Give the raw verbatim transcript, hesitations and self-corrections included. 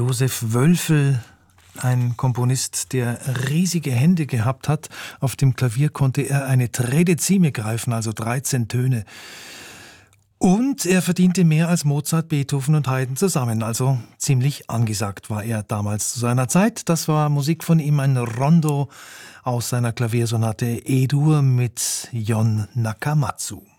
Josef Wölfel, ein Komponist, der riesige Hände gehabt hat. Auf dem Klavier konnte er eine Tredezime greifen, also dreizehn Töne. Und er verdiente mehr als Mozart, Beethoven und Haydn zusammen. Also ziemlich angesagt war er damals zu seiner Zeit. Das war Musik von ihm, ein Rondo aus seiner Klaviersonate E-Dur mit Jon Nakamatsu.